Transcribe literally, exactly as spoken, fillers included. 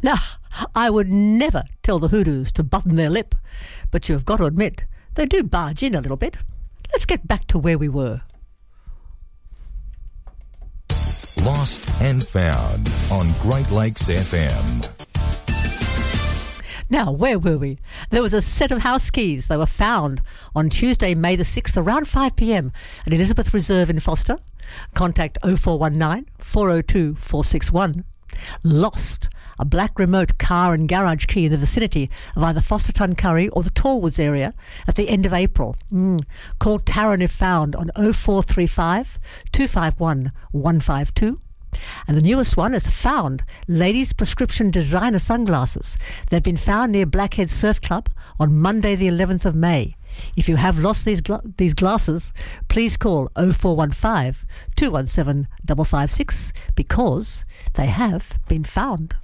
Now, I would never tell the hoodoos to button their lip, but you've got to admit, they do barge in a little bit. Let's get back to where we were. Lost and Found on Great Lakes F M. Now, where were we? There was a set of house keys. They were found on Tuesday, May the sixth, around five p.m. at Elizabeth Reserve in Foster. Contact oh four one nine, four oh two, four six one. Lost, a black remote car and garage key in the vicinity of either Foster-Tuncurry or the Tallwoods area at the end of April. Mm. Call Taryn if found on oh four three five, two five one, one five two. And the newest one is found ladies' prescription designer sunglasses. They've been found near Blackhead Surf Club on Monday the eleventh of May. If you have lost these gla- these glasses, please call oh four one five, two one seven, five five six because they have been found.